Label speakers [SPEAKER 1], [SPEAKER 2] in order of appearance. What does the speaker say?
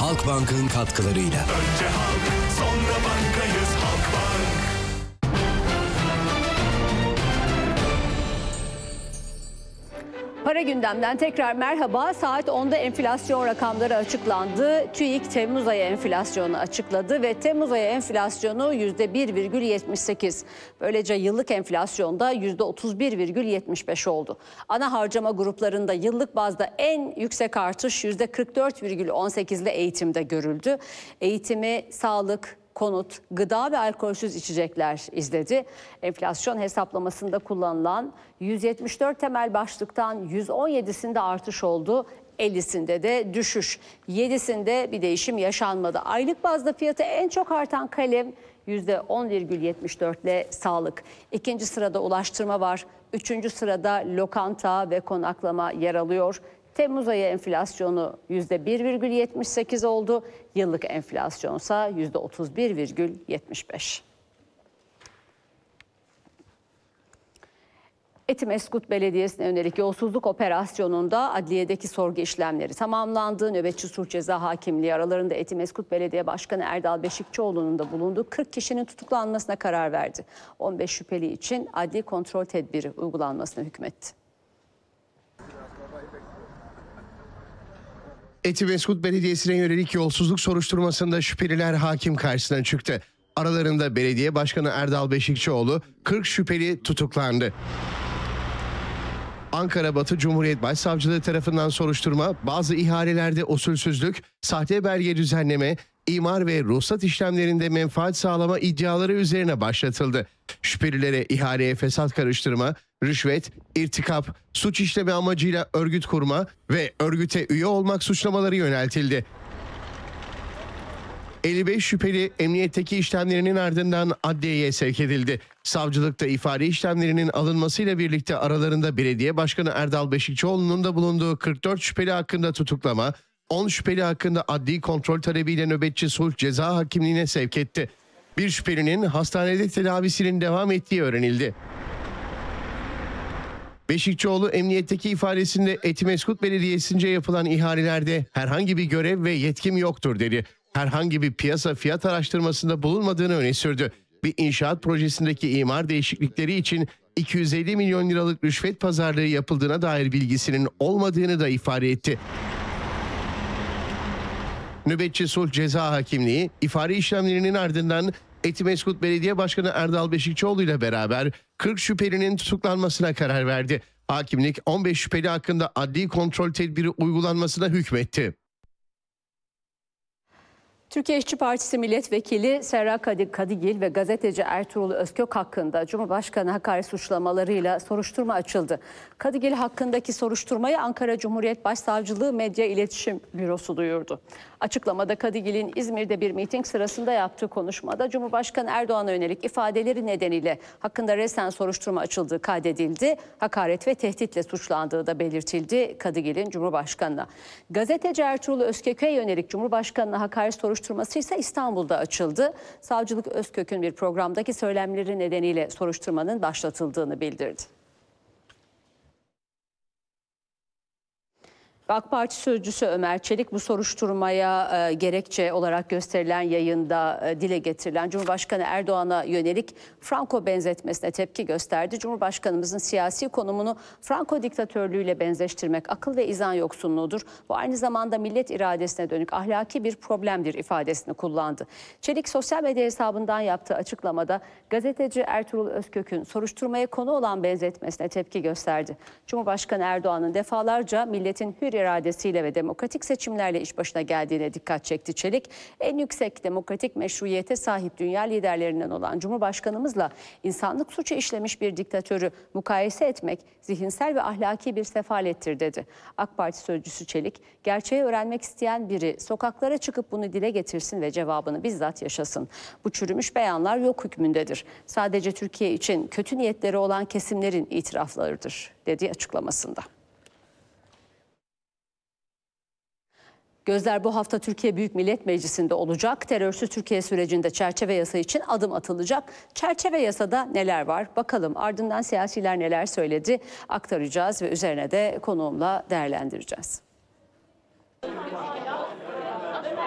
[SPEAKER 1] Halkbank'ın katkılarıyla.
[SPEAKER 2] Önce halk, sonra bankayız Halkbank.
[SPEAKER 3] Para gündemden tekrar merhaba. Saat 10'da enflasyon rakamları açıklandı. TÜİK Temmuz ayı enflasyonu açıkladı ve Temmuz ayı enflasyonu %1,78. Böylece yıllık enflasyonda %31,75 oldu. Ana harcama gruplarında yıllık bazda en yüksek artış %44,18 ile eğitimde görüldü. Eğitimi, sağlık, konut, gıda ve alkolsüz içecekler izledi. Enflasyon hesaplamasında kullanılan 174 temel başlıktan 117'sinde artış oldu. 50'sinde de düşüş. 7'sinde bir değişim yaşanmadı. Aylık bazda fiyatı en çok artan kalem %10,74 ile sağlık. İkinci sırada ulaştırma var. Üçüncü sırada lokanta ve konaklama yer alıyor. Temmuz ayı enflasyonu %1,78 oldu. Yıllık enflasyonsa %31,75. Etimeskut Belediyesi'ne yönelik yolsuzluk operasyonunda adliyedeki sorgu işlemleri tamamlandı. Nöbetçi Suç Ceza Hakimliği aralarında Etimeskut Belediye Başkanı Erdal Beşikçioğlu'nun da bulunduğu 40 kişinin tutuklanmasına karar verdi. 15 şüpheli için adli kontrol tedbiri uygulanmasına hükmetti.
[SPEAKER 4] Etimeskut Belediyesi'ne yönelik yolsuzluk soruşturmasında şüpheliler hakim karşısına çıktı. Aralarında Belediye Başkanı Erdal Beşikçioğlu, 40 şüpheli tutuklandı. Ankara Batı Cumhuriyet Başsavcılığı tarafından soruşturma, bazı ihalelerde usulsüzlük, sahte belge düzenleme, imar ve ruhsat işlemlerinde menfaat sağlama iddiaları üzerine başlatıldı. Şüphelilere ihaleye fesat karıştırma, rüşvet, irtikap, suç işleme amacıyla örgüt kurma ve örgüte üye olmak suçlamaları yöneltildi. 55 şüpheli emniyetteki işlemlerinin ardından adliyeye sevk edildi. Savcılıkta ifade işlemlerinin alınmasıyla birlikte aralarında Belediye Başkanı Erdal Beşikçioğlu'nun da bulunduğu 44 şüpheli hakkında tutuklama, 10 şüpheli hakkında adli kontrol talebiyle nöbetçi sulh ceza hakimliğine sevk etti. Bir şüphelinin hastanede tedavisinin devam ettiği öğrenildi. Beşikçioğlu emniyetteki ifadesinde Etimeskut Belediyesi'nce yapılan ihalelerde herhangi bir görev ve yetkim yoktur dedi. Herhangi bir piyasa fiyat araştırmasında bulunmadığını öne sürdü. Bir inşaat projesindeki imar değişiklikleri için 250 milyon liralık rüşvet pazarlığı yapıldığına dair bilgisinin olmadığını da ifade etti. Nöbetçi Sulh Ceza Hakimliği ifade işlemlerinin ardından Etimeskut Belediye Başkanı Erdal Beşikçioğlu ile beraber 40 şüphelinin tutuklanmasına karar verdi. Hakimlik 15 şüpheli hakkında adli kontrol tedbiri uygulanmasına hükmetti.
[SPEAKER 3] Türkiye İşçi Partisi Milletvekili Serra Kadıgil ve gazeteci Ertuğrul Özkök hakkında Cumhurbaşkanı hakaret suçlamalarıyla soruşturma açıldı. Kadıgil hakkındaki soruşturmayı Ankara Cumhuriyet Başsavcılığı Medya İletişim Bürosu duyurdu. Açıklamada Kadıgil'in İzmir'de bir miting sırasında yaptığı konuşmada Cumhurbaşkanı Erdoğan'a yönelik ifadeleri nedeniyle hakkında resen soruşturma açıldığı kaydedildi. Hakaret ve tehditle suçlandığı da belirtildi Kadıgil'in Cumhurbaşkanı'na. Gazeteci Ertuğrul Özkök'e yönelik Cumhurbaşkanı'na hakaret soruşturması ise İstanbul'da açıldı. Savcılık Özkök'ün bir programdaki söylemleri nedeniyle soruşturmanın başlatıldığını bildirdi. AK Parti sözcüsü Ömer Çelik bu soruşturmaya gerekçe olarak gösterilen yayında dile getirilen Cumhurbaşkanı Erdoğan'a yönelik Franco benzetmesine tepki gösterdi. Cumhurbaşkanımızın siyasi konumunu Franco diktatörlüğüyle benzeştirmek akıl ve izan yoksunluğudur. Bu aynı zamanda millet iradesine dönük ahlaki bir problemdir ifadesini kullandı. Çelik sosyal medya hesabından yaptığı açıklamada gazeteci Ertuğrul Özkök'ün soruşturmaya konu olan benzetmesine tepki gösterdi. Cumhurbaşkanı Erdoğan'ın defalarca milletin hür iradesiyle ve demokratik seçimlerle iş başına geldiğine dikkat çekti Çelik. En yüksek demokratik meşruiyete sahip dünya liderlerinden olan Cumhurbaşkanımızla insanlık suçu işlemiş bir diktatörü mukayese etmek zihinsel ve ahlaki bir sefalettir dedi. AK Parti sözcüsü Çelik, gerçeği öğrenmek isteyen biri sokaklara çıkıp bunu dile getirsin ve cevabını bizzat yaşasın. Bu çürümüş beyanlar yok hükmündedir. Sadece Türkiye için kötü niyetleri olan kesimlerin itiraflarıdır dedi açıklamasında. Gözler bu hafta Türkiye Büyük Millet Meclisi'nde olacak. Terörsüz Türkiye sürecinde çerçeve yasa için adım atılacak. Çerçeve yasada neler var? Bakalım ardından siyasiler neler söyledi aktaracağız ve üzerine de konuğumla değerlendireceğiz.